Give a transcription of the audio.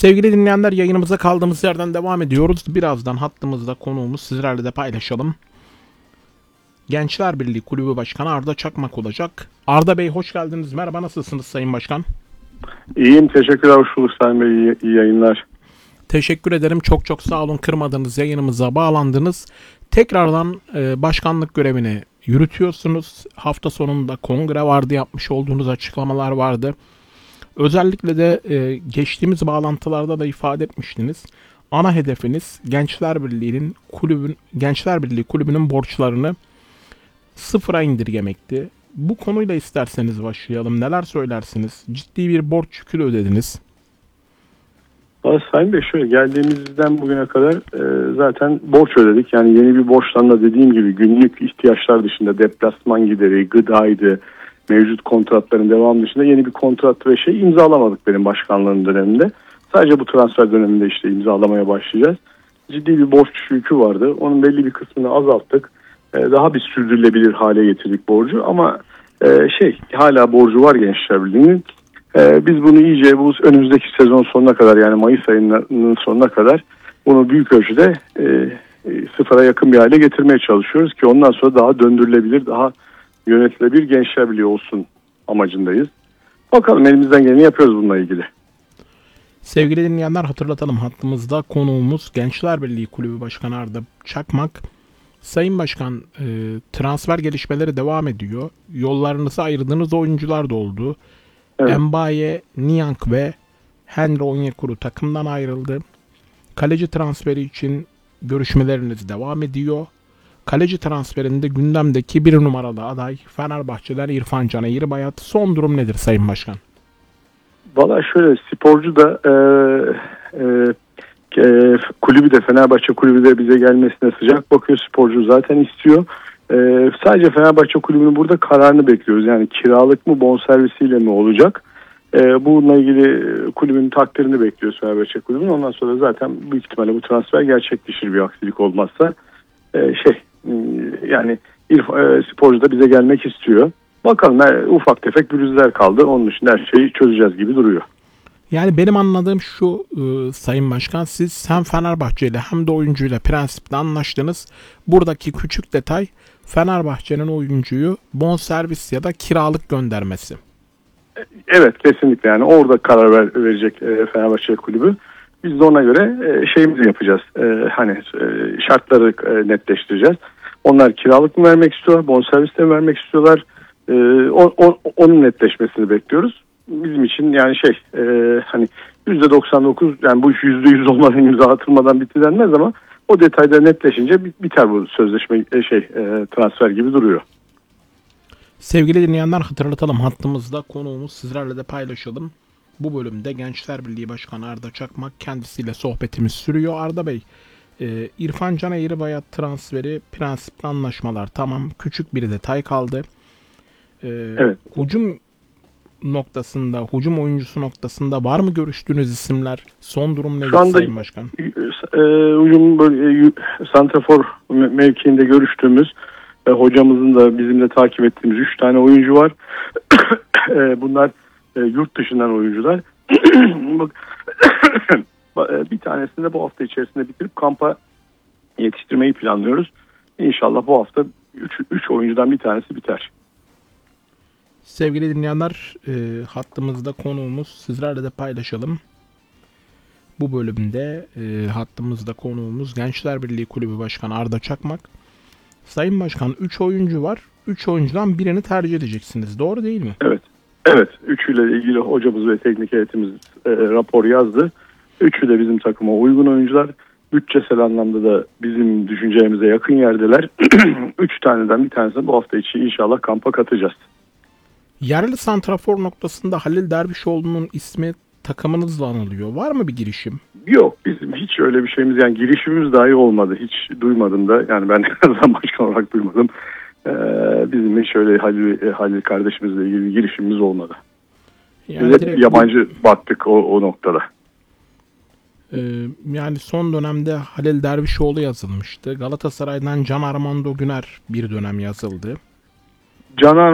Sevgili dinleyenler, yayınımıza kaldığımız yerden devam ediyoruz. Birazdan hattımızda konuğumuz sizlerle de paylaşalım. Gençler Birliği Kulübü Başkanı Arda Çakmak olacak. Arda Bey hoş geldiniz. Merhaba, nasılsınız Sayın Başkan? İyiyim, teşekkürler. Hoş bulduk Sayın Bey. İyi yayınlar. Teşekkür ederim. Çok sağ olun. Kırmadınız, yayınımıza bağlandınız. Tekrardan başkanlık görevini yürütüyorsunuz. Hafta sonunda kongre vardı, yapmış olduğunuz açıklamalar vardı. Özellikle de geçtiğimiz bağlantılarda da ifade etmiştiniz. Ana hedefiniz Gençler Birliği Kulübü'nün borçlarını sıfıra indirgemekti. Bu konuyla isterseniz başlayalım. Neler söylersiniz? Ciddi bir borç yükü ödediniz. Sayın Bey, şöyle geldiğimizden bugüne kadar zaten borç ödedik. Yani yeni bir borçlanma, dediğim gibi günlük ihtiyaçlar dışında deplasman gideri, gıdaydı, mevcut kontratların devamı dışında yeni bir kontrat ve imzalamadık benim başkanlığım döneminde. Sadece bu transfer döneminde imzalamaya başlayacağız. Ciddi bir borç yükü vardı. Onun belli bir kısmını azalttık. Daha bir sürdürülebilir hale getirdik borcu ama hala borcu var Gençler Birliği'nin. Biz bunu iyice önümüzdeki sezon sonuna kadar, yani Mayıs ayının sonuna kadar bunu büyük ölçüde sıfıra yakın bir hale getirmeye çalışıyoruz ki ondan sonra daha döndürülebilir, daha yönetilebilir Gençler Birliği olsun amacındayız. Bakalım, elimizden geleni yapıyoruz bununla ilgili. Sevgili dinleyenler, hatırlatalım, hattımızda konuğumuz Gençler Birliği Kulübü Başkanı Arda Çakmak. Sayın Başkan, transfer gelişmeleri devam ediyor. Yollarınızı ayırdığınız oyuncular da oldu. Evet. Mbaye, Niang ve Henry Onyekuru takımdan ayrıldı. Kaleci transferi için görüşmeleriniz devam ediyor. Kaleci transferinde gündemdeki bir numaralı aday Fenerbahçe'den İrfan Can Eğribayat. Son durum nedir Sayın Başkan? Valla şöyle, sporcu da kulübü de, Fenerbahçe kulübü de bize gelmesine sıcak bakıyor. Sporcu zaten istiyor. Sadece Fenerbahçe kulübünün burada kararını bekliyoruz. Yani kiralık mı, bonservisiyle mi olacak? Bununla ilgili kulübün takdirini bekliyoruz Fenerbahçe kulübünün. Ondan sonra zaten büyük ihtimalle bu transfer gerçekleşir, bir aksilik olmazsa. Sporcu da bize gelmek istiyor. Bakalım, ufak tefek pürüzler kaldı. Onun dışında her şeyi çözeceğiz gibi duruyor. Yani benim anladığım şu Sayın Başkan, siz hem Fenerbahçe ile hem de oyuncuyla prensipte anlaştınız. Buradaki küçük detay Fenerbahçe'nin oyuncuyu bonservis ya da kiralık göndermesi. Evet, kesinlikle, yani orada karar verecek Fenerbahçe kulübü. Biz de ona göre şeyimizi yapacağız. Şartları netleştireceğiz. Onlar kiralık mı vermek istiyorlar, bonservis mi vermek istiyorlar? Onun netleşmesini bekliyoruz. Bizim için yani %99, yani bu %100 olmadan, imza atılmadan bitti denmez ama o detayda netleşince biter bu sözleşme, transfer gibi duruyor. Sevgili dinleyenler, hatırlatalım, hattımızda konuğumuz, sizlerle de paylaşalım. Bu bölümde Gençler Birliği Başkanı Arda Çakmak, kendisiyle sohbetimiz sürüyor. Arda Bey, İrfan Can Eğribayat transferi, prensipli anlaşmalar tamam, küçük bir detay kaldı. Evet. Hücum oyuncusu noktasında var mı görüştüğünüz isimler? Son durum nedir Sayın Başkan? Hücum santrafor mevkiinde görüştüğümüz, hocamızın da bizim de takip ettiğimiz 3 tane oyuncu var. Bunlar yurt dışından oyuncular. Bir tanesini de bu hafta içerisinde bitirip kampa yetiştirmeyi planlıyoruz. İnşallah bu hafta 3 oyuncudan bir tanesi biter. Sevgili dinleyenler, hattımızda konuğumuz, sizlerle de paylaşalım. Bu bölümde hattımızda konuğumuz Gençler Birliği Kulübü Başkanı Arda Çakmak. Sayın Başkan, 3 oyuncu var. 3 oyuncudan birini tercih edeceksiniz. Doğru değil mi? Evet. Evet. Üçüyle ilgili hocamız ve teknik heyetimiz rapor yazdı. Üçü de bizim takıma uygun oyuncular. Bütçesel anlamda da bizim düşüncemize yakın yerdeler. 3 taneden bir tanesini bu hafta içi inşallah kampa katacağız. Yerli santrafor noktasında Halil Dervişoğlu'nun ismi takımınızla anılıyor. Var mı bir girişim? Yok, bizim hiç öyle bir şeyimiz, yani girişimimiz dahi olmadı. Hiç duymadım da, yani ben başkan olarak duymadım. Bizim hiç öyle Halil kardeşimizle ilgili bir girişimimiz olmadı. Yani biz hep yabancı baktık o noktada. Yani son dönemde Halil Dervişoğlu yazılmıştı. Galatasaray'dan Can Armando Güner bir dönem yazıldı. Can